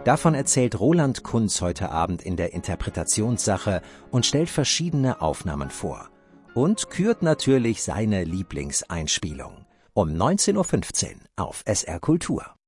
Davon erzählt Roland Kunz heute Abend in der Interpretationssache und stellt verschiedene Aufnahmen vor. Und kürt natürlich seine Lieblingseinspielung. Um 19:15 Uhr auf SR Kultur.